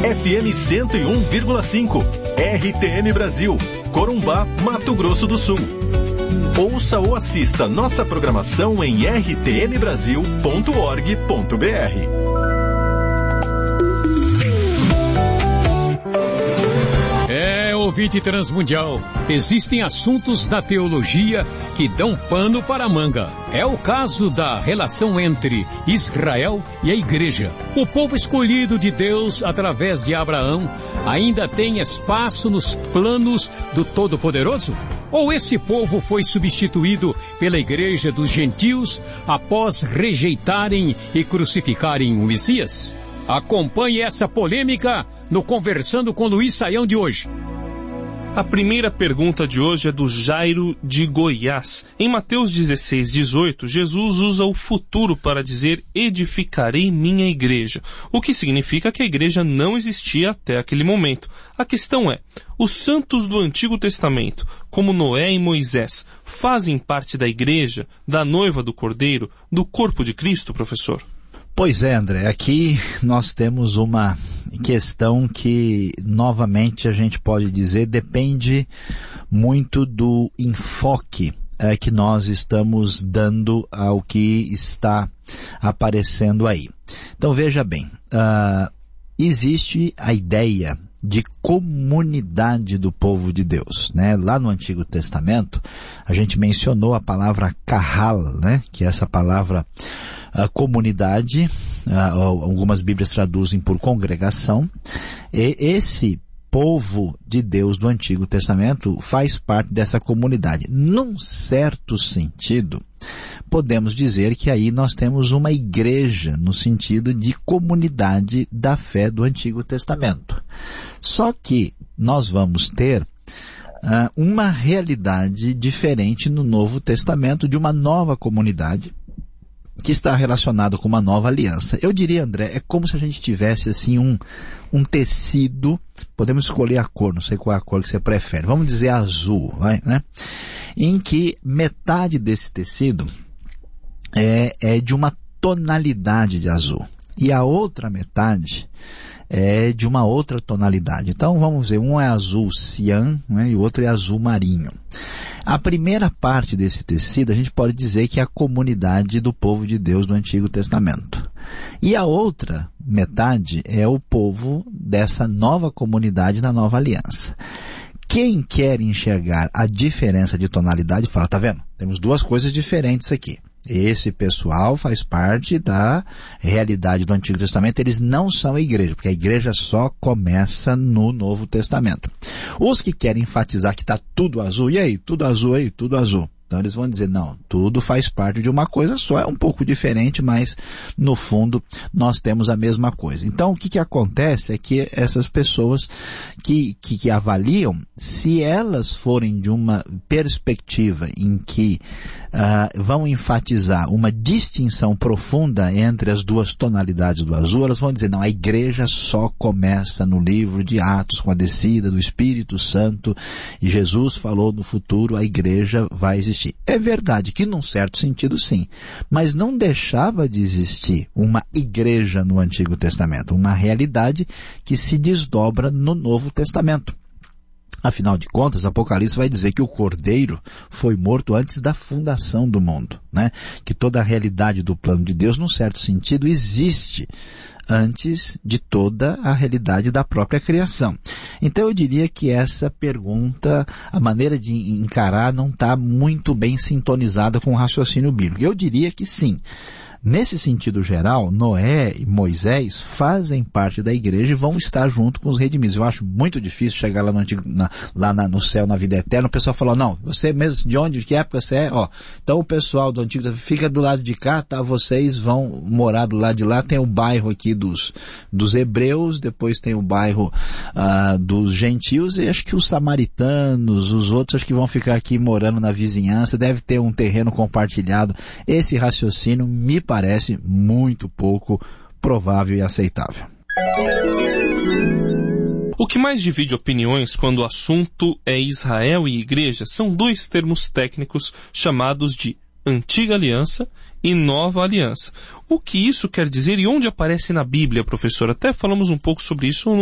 FM 101,5. RTM Brasil, Corumbá, Mato Grosso do Sul. Ouça ou assista nossa programação em rtmbrasil.org.br. Ouvinte transmundial, existem assuntos da teologia que dão pano para a manga. É o caso da relação entre Israel e a igreja. O povo escolhido de Deus através de Abraão ainda tem espaço nos planos do Todo-Poderoso? Ou esse povo foi substituído pela igreja dos gentios após rejeitarem e crucificarem o Messias? Acompanhe essa polêmica no Conversando com Luiz Saião de hoje. A primeira pergunta de hoje é do Jairo de Goiás. Em Mateus 16:18, Jesus usa o futuro para dizer edificarei minha igreja, o que significa que a igreja não existia até aquele momento. A questão é, os santos do Antigo Testamento, como Noé e Moisés, fazem parte da igreja, da noiva do Cordeiro, do corpo de Cristo, professor? Pois é, André, aqui nós temos uma questão que, novamente, a gente pode dizer, depende muito do enfoque que nós estamos dando ao que está aparecendo aí. Então, veja bem, existe a ideia de comunidade do povo de Deus, né? Lá no Antigo Testamento, a gente mencionou a palavra kahal, né? Que é essa palavra comunidade, algumas Bíblias traduzem por congregação, e esse povo de Deus do Antigo Testamento faz parte dessa comunidade. Num certo sentido, podemos dizer que aí nós temos uma igreja no sentido de comunidade da fé do Antigo Testamento. Só que nós vamos ter uma realidade diferente no Novo Testamento, de uma nova comunidade que está relacionado com uma nova aliança. Eu diria, André, é como se a gente tivesse assim um tecido, podemos escolher a cor, não sei qual é a cor que você prefere, vamos dizer azul, né? Em que metade desse tecido é de uma tonalidade de azul e a outra metade é de uma outra tonalidade. Então vamos ver, um é azul cian, né, e o outro é azul marinho. A primeira parte desse tecido a gente pode dizer que é a comunidade do povo de Deus do Antigo Testamento. E a outra metade é o povo dessa nova comunidade na nova aliança. Quem quer enxergar a diferença de tonalidade fala, tá vendo? Temos duas coisas diferentes aqui. Esse pessoal faz parte da realidade do Antigo Testamento, eles não são a igreja, porque a igreja só começa no Novo Testamento. Os que querem enfatizar que está tudo azul, e aí, tudo azul aí, tudo azul. Então eles vão dizer, não, tudo faz parte de uma coisa só, é um pouco diferente, mas no fundo nós temos a mesma coisa. Então o que acontece é que essas pessoas que avaliam, se elas forem de uma perspectiva em que vão enfatizar uma distinção profunda entre as duas tonalidades do azul, elas vão dizer, não, a igreja só começa no livro de Atos com a descida do Espírito Santo e Jesus falou no futuro, a igreja vai existir. É verdade que num certo sentido sim, mas não deixava de existir uma igreja no Antigo Testamento, uma realidade que se desdobra no Novo Testamento. Afinal de contas, Apocalipse vai dizer que o Cordeiro foi morto antes da fundação do mundo, né? Que toda a realidade do plano de Deus, num certo sentido, existe antes de toda a realidade da própria criação. Então eu diria que essa pergunta, a maneira de encarar não está muito bem sintonizada com o raciocínio bíblico. Eu diria que sim. Nesse sentido geral, Noé e Moisés fazem parte da igreja e vão estar junto com os redimidos. Eu acho muito difícil chegar lá no céu, na vida eterna, o pessoal falar, não, você mesmo, de que época você é? Então o pessoal do Antigo fica do lado de cá, tá? Vocês vão morar do lado de lá, tem o bairro aqui dos hebreus, depois tem o bairro dos gentios, e acho que os samaritanos, os outros acho que vão ficar aqui morando na vizinhança, deve ter um terreno compartilhado. Esse raciocínio me parece muito pouco provável e aceitável. O que mais divide opiniões quando o assunto é Israel e igreja são dois termos técnicos chamados de Antiga Aliança e Nova Aliança. O que isso quer dizer e onde aparece na Bíblia, professor? Até falamos um pouco sobre isso